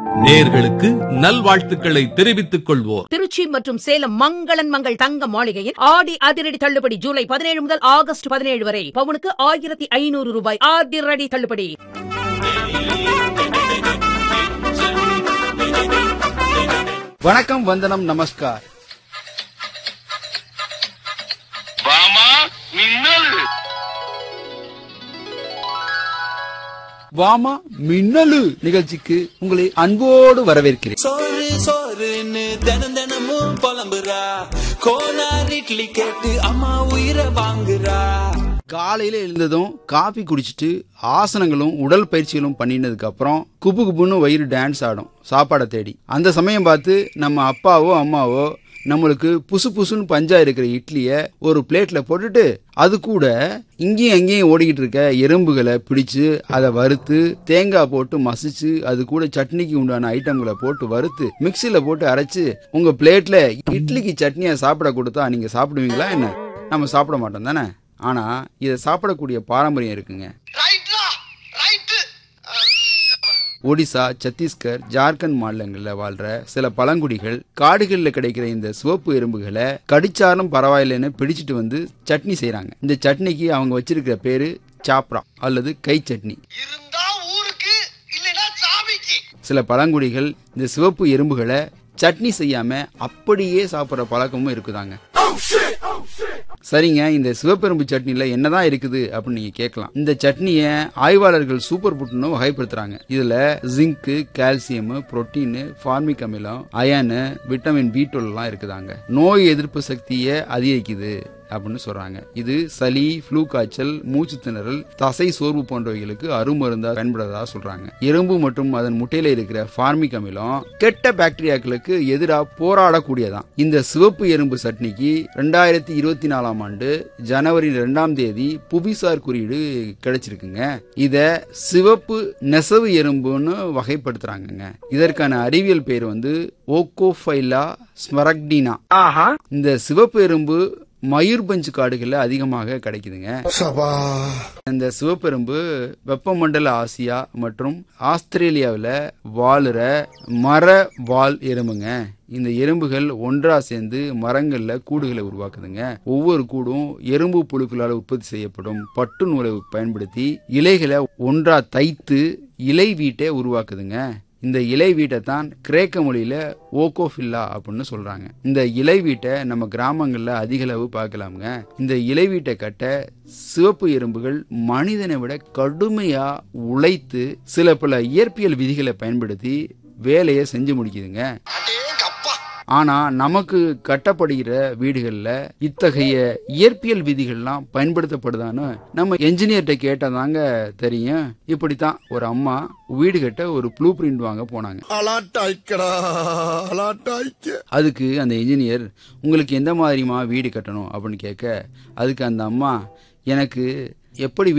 நேயர்களுக்கு நல்வாழ்த்துக்களை தெரிவித்துக் கொள்வோர் திருச்சி மற்றும் சேலம் மங்களன் மங்கள் தங்க மாளிகையில் ஆடி அதிரடி தள்ளுபடி ஜூலை 17 முதல் ஆகஸ்ட் 17 வரை பவுனுக்கு 1500 ரூபாய் அதிரடி தள்ளுபடி. வணக்கம், வந்தனம், நமஸ்கார். வாமா மின்னலு நிகழ்ச்சிக்கு உங்களை அன்போடு வரவேற்கிறேன். தினமும் புலம்புறா, கோனார் இட்லி கேட்டு அம்மா உயிரை வாங்குறா. காலையில எழுந்ததும் காபி குடிச்சிட்டு ஆசனங்களும் உடல் பயிற்சிகளும் பண்ணினதுக்கு அப்புறம் குபு குபுன்னு வயிறு டான்ஸ் ஆடும் சாப்பாடை தேடி. அந்த சமயம் பார்த்து நம்ம அப்பாவோ அம்மாவோ நம்மளுக்கு புசு புசுன்னு பஞ்சா இருக்கிற இட்லிய ஒரு பிளேட்ல போட்டுட்டு அது கூட இங்கேயும் அங்கேயும் ஓடிக்கிட்டு இருக்க எறும்புகளை பிடிச்சு அதை வறுத்து தேங்காய் போட்டு மசிச்சு அது கூட சட்னிக்கு உண்டான ஐட்டங்களை போட்டு வறுத்து மிக்சியில போட்டு அரைச்சு உங்க பிளேட்ல இட்லிக்கு சட்னியை சாப்பிட கொடுத்தா நீங்க சாப்பிடுவீங்களா என்ன? நம்ம சாப்பிட மாட்டோம் தானே. ஆனா இதை சாப்பிடக்கூடிய பாரம்பரியம் இருக்குங்க. ஒடிசா, சத்தீஸ்கர், ஜார்க்கண்ட் மாநிலங்களில் வாழ்ற சில பழங்குடிகள் காடுகளில் கிடைக்கிற இந்த சிவப்பு எறும்புகளை கடிச்சாலும் பரவாயில்லைன்னு பிடிச்சிட்டு வந்து சட்னி செய்யறாங்க. இந்த சட்னிக்கு அவங்க வச்சிருக்கிற பேரு சாப்ரா அல்லது கை சட்னி. சில பழங்குடிகள் இந்த சிவப்பு எறும்புகளை சட்னி செய்யாம அப்படியே சாப்பிட்ற பழக்கமும் இருக்குதாங்க. சரிங்க, இந்த சிவப்பெரும்பு சட்னில என்னதான் இருக்குது அப்படின்னு நீங்க கேட்கலாம். இந்த சட்னியை ஆய்வாளர்கள் சூப்பர் ஃபுட்னு வகைப்படுத்துறாங்க. இதுல ஜிங்க், கால்சியம், புரோட்டீன், ஃபார்மிக் அமிலம், அயன், விட்டமின் B12 எல்லாம் இருக்குதாங்க. நோய் எதிர்ப்பு சக்தியை அதிகரிக்குது அப்படின்னு சொல்றாங்க. இது சளி, ஃப்ளூ காய்ச்சல், மூச்சு திணறல், தசை சோர்வு போன்றவைகளுக்கு அருமருந்தா பயன்படுறதா சொல்றாங்க. எறும்பு மற்றும் அதன் முட்டையில இருக்கிற ஃபார்மிக் அமிலம் கெட்ட பாக்டீரியாக்களுக்கு எதிராக போராடக்கூடியதான். இந்த சிவப்பு எறும்பு சட்னிக்கு 2024ஆம் ஆண்டு ஜனவரி 2ஆம் தேதி புவிசார் குறியீடு கிடைச்சிருக்குங்க. இத சிவப்பு நெசவு எறும்புன்னு வகைப்படுத்துறாங்க. இதற்கான அறிவியல் பேர் ஓகோஃபைலா ஸ்மரக்டினா. இந்த சிவப்பு எறும்பு மயூர்பஞ்சு காடுகள்ல அதிகமாக கிடைக்குதுங்க. இந்த சிவப்பெரும்பு வெப்பமண்டல ஆசியா மற்றும் ஆஸ்திரேலியாவில் வாழுற மர வால் எறும்புங்க. இந்த எறும்புகள் ஒன்றா சேர்ந்து மரங்கள்ல கூடுகளை உருவாக்குதுங்க. ஒவ்வொரு கூடும் எறும்பு புழுக்களால் உற்பத்தி செய்யப்படும் பட்டு நூலை பயன்படுத்தி இலைகளை ஒன்றா தைத்து இலை வீட்டை உருவாக்குதுங்க. இந்த இலை வீட்டை தான் கிரேக்க மொழியில ஓகோஃபில்லா அப்படின்னு சொல்றாங்க. இந்த இலை வீட்டை நம்ம கிராமங்கள்ல அதிக அளவு பார்க்கலாமுங்க. இந்த இலை வீட்டை கட்ட சிவப்பு எறும்புகள் மனிதனை விட கடுமையா உழைத்து சில பல இயற்பியல் விதிகளை பயன்படுத்தி வேலையை செஞ்சு முடிக்குதுங்க. ஆனா நமக்கு கட்டப்படுகிற வீடுகள்ல இத்தகைய இயற்பியல் விதிகள்லாம் பயன்படுத்தப்படுதான்னு நம்ம என்ஜினியர்கிட்ட கேட்டதாங்க தெரியும். இப்படித்தான் ஒரு அம்மா வீடு கட்ட ஒரு ப்ளூ பிரிண்ட் வாங்க போனாங்க. அதுக்கு அந்த என்ஜினியர் உங்களுக்கு எந்த மாதிரிமா வீடு கட்டணும் அப்படின்னு கேட்க அதுக்கு அந்த அம்மா எனக்கு எப்படி